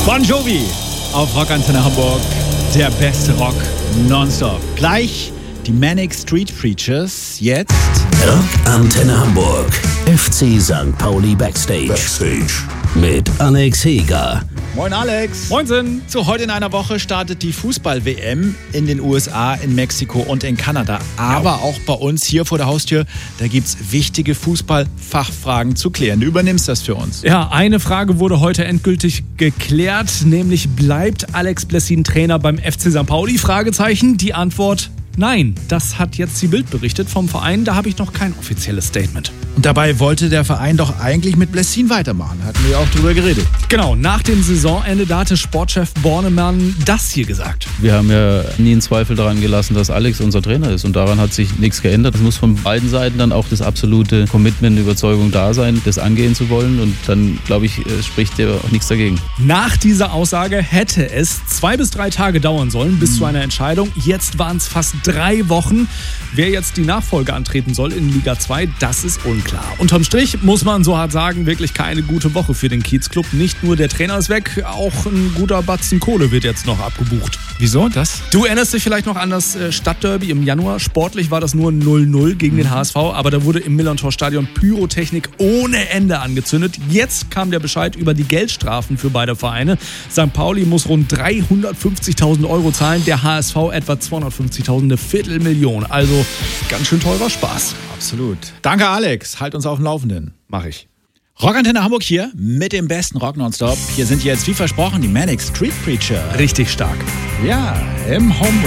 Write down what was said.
Bon Jovi auf Rockantenne Hamburg. Der beste Rock nonstop. Gleich die Manic Street Preachers. Jetzt Rockantenne Hamburg. FC St. Pauli Backstage. Mit Alex Heger. Moin Alex. Moinsen. So, heute in einer Woche startet die Fußball-WM in den USA, in Mexiko und in Kanada. Aber auch bei uns hier vor der Haustür, da gibt's wichtige Fußball-Fachfragen zu klären. Du übernimmst das für uns. Ja, eine Frage wurde heute endgültig geklärt, nämlich bleibt Alex Blessin Trainer beim FC St. Pauli? Fragezeichen. Die Antwort: Nein, das hat jetzt die Bild berichtet vom Verein, da habe ich noch kein offizielles Statement. Und dabei wollte der Verein doch eigentlich mit Blessin weitermachen, hatten wir ja auch drüber geredet. Genau, nach dem Saisonende, da hatte Sportchef Bornemann das hier gesagt. Wir haben ja nie einen Zweifel daran gelassen, dass Alex unser Trainer ist und daran hat sich nichts geändert. Es muss von beiden Seiten dann auch das absolute Commitment, Überzeugung da sein, das angehen zu wollen und dann, glaube ich, spricht ja auch nichts dagegen. Nach dieser Aussage hätte es 2 bis 3 Tage dauern sollen bis zu einer Entscheidung. Jetzt waren es fast 3 Wochen. Wer jetzt die Nachfolge antreten soll in Liga 2, das ist unklar. Unterm Strich muss man so hart sagen, wirklich keine gute Woche für den Kiezclub. Nicht nur der Trainer ist weg, auch ein guter Batzen Kohle wird jetzt noch abgebucht. Wieso das? Du erinnerst dich vielleicht noch an das Stadtderby im Januar. Sportlich war das nur 0-0 gegen den HSV, aber da wurde im Millerntor-Stadion Pyrotechnik ohne Ende angezündet. Jetzt kam der Bescheid über die Geldstrafen für beide Vereine. St. Pauli muss rund 350.000 Euro zahlen, der HSV etwa 250.000, eine Viertelmillion. Also ganz schön teurer Spaß. Absolut. Danke Alex, halt uns auf dem Laufenden. Mach ich. Rockantenne Hamburg hier mit dem besten Rock nonstop. Hier sind jetzt wie versprochen die Manic Street Preachers. Richtig stark. Ja, im Home